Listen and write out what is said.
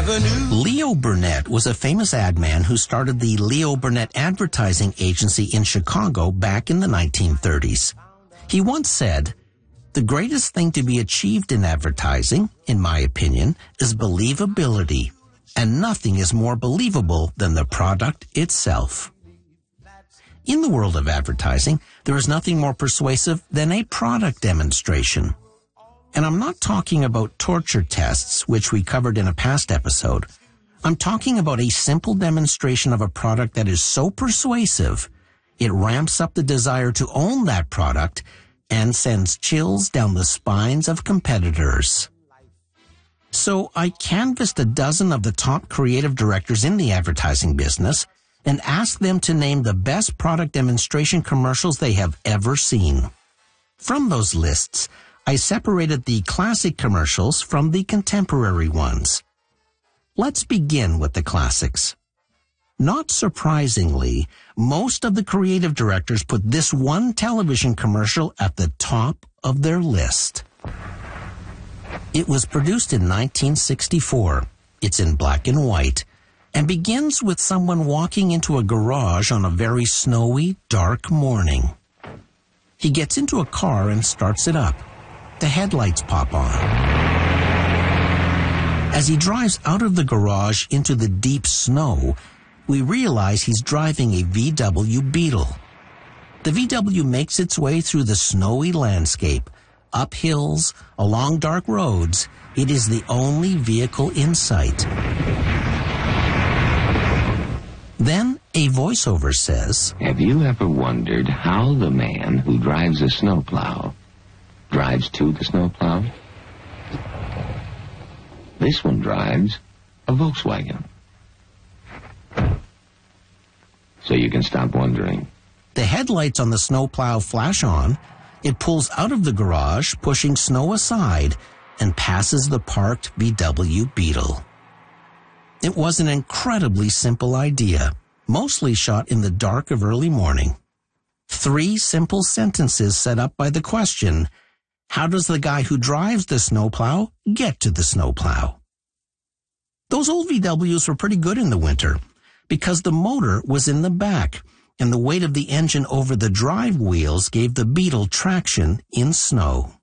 Avenue. Leo Burnett was a famous ad man who started the Leo Burnett Advertising Agency in Chicago back in the 1930s. He once said, "The greatest thing to be achieved in advertising, in my opinion, is believability, and nothing is more believable than the product itself." In the world of advertising, there is nothing more persuasive than a product demonstration. And I'm not talking about torture tests, which we covered in a past episode. I'm talking about a simple demonstration of a product that is so persuasive, it ramps up the desire to own that product and sends chills down the spines of competitors. So I canvassed a dozen of the top creative directors in the advertising business and asked them to name the best product demonstration commercials they have ever seen. From those lists, I separated the classic commercials from the contemporary ones. Let's begin with the classics. Not surprisingly, most of the creative directors put this one television commercial at the top of their list. It was produced in 1964. It's in black and white, and begins with someone walking into a garage on a very snowy, dark morning. He gets into a car and starts it up. The headlights pop on. As he drives out of the garage into the deep snow, we realize he's driving a VW Beetle. The VW makes its way through the snowy landscape, up hills, along dark roads. It is the only vehicle in sight. Then a voiceover says, "Have you ever wondered how the man who drives a snowplow drives to the snowplow? This one drives a Volkswagen." So you can stop wondering. The headlights on the snowplow flash on. It pulls out of the garage, pushing snow aside, and passes the parked VW Beetle. It was an incredibly simple idea, mostly shot in the dark of early morning. 3 simple sentences set up by the question, how does the guy who drives the snowplow get to the snowplow? Those old VWs were pretty good in the winter because the motor was in the back, and the weight of the engine over the drive wheels gave the Beetle traction in snow.